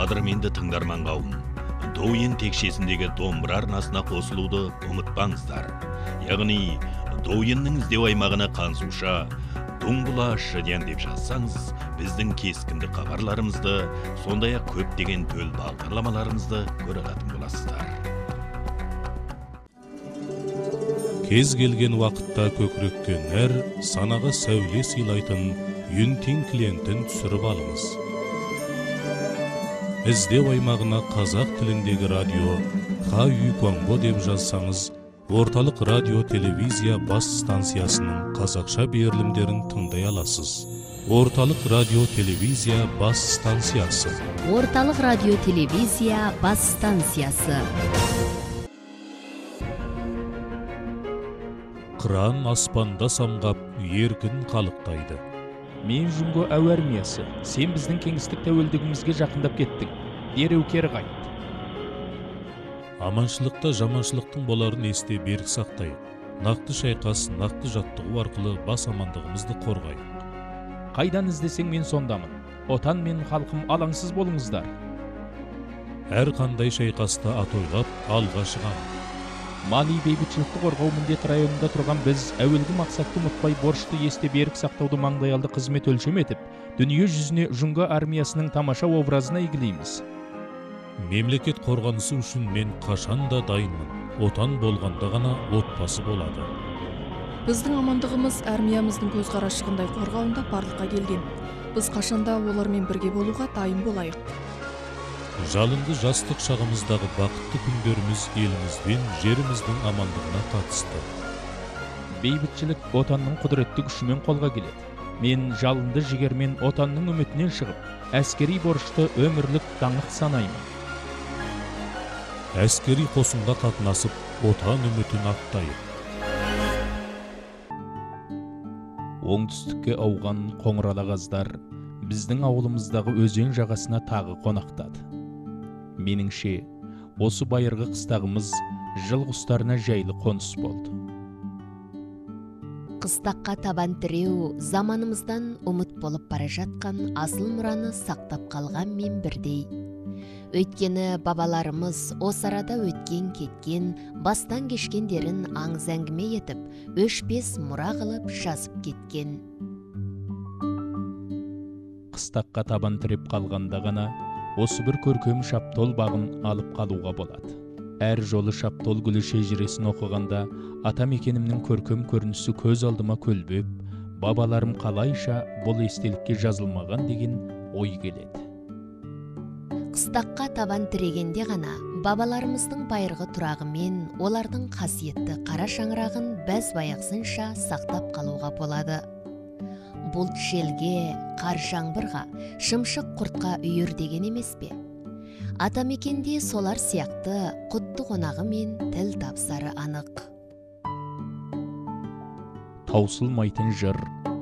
қадірменді тыңдарман қауым, Доуен текшесіндегі домбыра арнасына қосылуды ұмытпаңыздар. Яғни, Доуеннің іздеу аймағына қансуша Дуңбұла шыден деп жазсаңыз, біздің кескінді хабарларымызды, сондай-ақ көптеген төл бағдарламаларымызды көре алатын боласыздар. Кез келген уақытта көкірекке нәр, санаға сәуле сыйлайтын Юнтин клиентін түсіріп алыңыз. Іздеу аймағына қазақ тіліндегі радио Ха-Ю-Конго деп жазсаңыз, орталық радио-телевизия бас станциясының қазақша берілімдерін тыңдай аласыз. Орталық радио-телевизия бас станциясы. Орталық радио-телевизия бас станциясы. Қыран аспанда самғап, еркін қалықтайды. Мен Жұңго әуе армиясы, сен біздің кеңістік тәуелдігімізге жақындап кеттің. Дереу кері қайт. Аманшылықта жаманшылықтың боларын есте берік сақтайық. Нақты шайқас, нақты жаттығу арқылы бас амандығымызды қорғайық. Қайдан іздесең мен сондамын. Отан мен халқым алаңсыз болыңыздар. Әр қандай шайқаста атойлап алға шығамын. Мали бейбітшілікті қорғау міндеті районында тұрған біз әуелгі мақсатты ұмытпай борышты есте берік сақтауды маңдайалды қызмет өлшем етіп, дүние жүзіне Жұңго армиясының тамаша образына игілейміз. Мемлекет қорғанысы үшін мен қашанда дайынмын. Отан болғанда ғана отбасы болады. Біздің амандығымыз армиямыздың көз қарашығындай қорғауында барлыққа келген. Біз қашанда олармен бірге болуға дайын болайық. Жалынды жастық шағымыздағы бақытты күндеріміз елімізбен жеріміздің амандығына қатысты. Бейбітшілік отанның құдіретті күшімен қолға келеді. Мен жалынды жігермен отанның үмітінен шығып, әскери борышты өмірлік даңқ санаймын. Әскери қосынға қатынасып, отан үмітін ақтайық. Оңтүстікке ауған қоңыралағаздар біздің ауылымыздағы өзен жағасына тағы қонақтады. Меніңше, осы байырғы қыстағымыз жыл құстарына жайлы қоныс болды. Қыстаққа табан тіреу заманымыздан ұмыт болып бара жатқан асыл мұраны сақтап қалған мен бірдей. Өйткені бабаларымыз осы арада өткен кеткен, бастан кешкендерін аңыз әңгіме етіп, өшпес мұра қылып жазып кеткен. Қыстаққа табан тіреп қалғанда ғана осы бір көркем шаптол бағын алып қалуға болады. Әр жолы шаптол гүлі шежіресін оқығанда ата мекенімнің көркем көрінісі көз алдыма көлбеп, бабаларым қалайша бұл естелікке жазылмаған деген ой келеді. Қыстаққа табан тірегенде ғана бабаларымыздың байырғы тұрағы мен олардың қасиетті қара шаңырағын бәз баяқсынша сақтап қалуға болады. Бұлт желге, қар жаңбырға, шымшық құртқа үйір деген емес пе? Атамекенде солар сияқты құтты қонағы мен тіл тапсары анық. Таусылмайтын жыр,